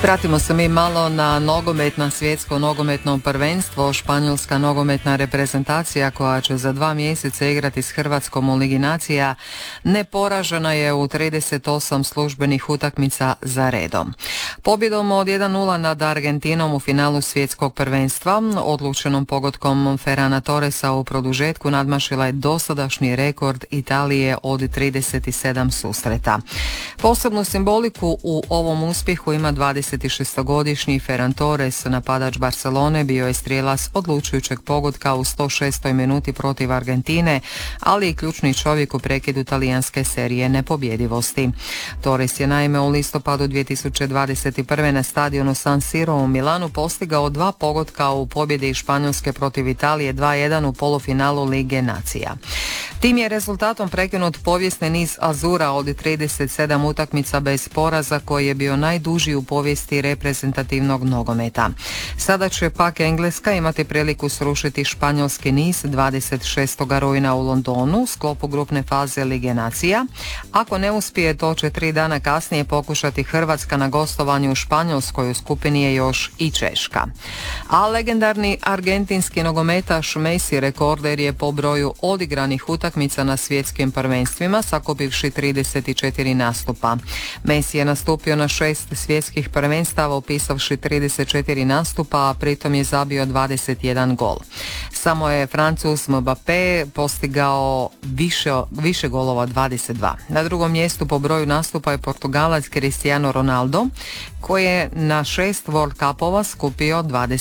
Vratimo se mi malo na svjetsko nogometno prvenstvo. Španjolska nogometna reprezentacija koja će za 2 mjeseca igrati s Hrvatskom u Ligi nacija neporažena je u 38 službenih utakmica za redom. Pobjedom od 1:0 nad Argentinom u finalu svjetskog prvenstva, odlučenom pogodkom Ferrana Torresa u produžetku, nadmašila je dosadašnji rekord Italije od 37 susreta. Posebnu simboliku u ovom uspjehu ima 26-godišnji Ferran Torres, napadač Barcelone, bio je strijelac odlučujućeg pogotka u 106. minuti protiv Argentine, ali i ključni čovjek u prekidu talijanske serije nepobjedivosti. Torres je naime u listopadu 2021. na stadionu San Siro u Milanu postigao 2 pogotka u pobjedi Španjolske protiv Italije 2:1 u polufinalu Lige nacija. Tim je rezultatom prekinut povijesni niz Azura od 37 utakmica bez poraza koji je bio najduži u povijesti reprezentativnog nogometa. Sada će pak Engleska imati priliku srušiti španjolski niz 26. rujna u Londonu u sklopu grupne faze Lige nacija. Ako ne uspije, to će 3 dana kasnije pokušati Hrvatska na gostovanju u Španjolskoj, u skupini je još i Češka. A legendarni argentinski nogometaš Messi rekorder je po broju odigranih utakmica na svjetskim prvenstvima, sakupivši 34 nastupa. Messi je nastupio na 6 svjetskih prvenstava upisavši 34 nastupa, a pritom je zabio 21 gol. Samo je Francuz Mbappé postigao više golova, 22. Na drugom mjestu po broju nastupa je Portugalac Cristiano Ronaldo, koji je na 6 World Cupova skupio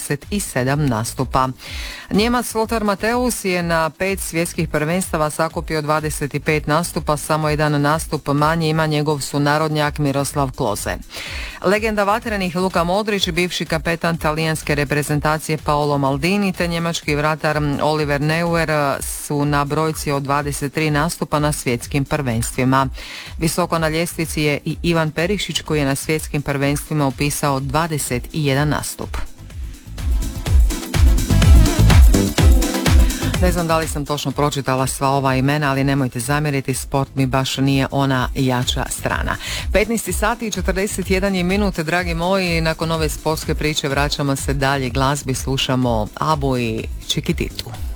27 nastupa. Njemac Lothar Matthäus je na 5 svjetskih prvenstava sakupio 25 nastupa, samo jedan nastup manje ima njegov sunarodnjak Miroslav Klose. Legenda vatrenih Luka Modrić, bivši kapetan talijanske reprezentacije Paolo Maldini te njemački vratar Oliver Neuer su na brojci od 23 nastupa na svjetskim prvenstvima. Visoko na ljestvici je i Ivan Perišić koji je na svjetskim prvenstvima upisao 21 nastup. Ne znam da li sam točno pročitala sva ova imena, ali nemojte zamjeriti, sport mi baš nije ona jača strana. 15 sati i 41 minut, dragi moji, nakon ove sportske priče vraćamo se dalje glazbi, slušamo Abu i Chiquititu.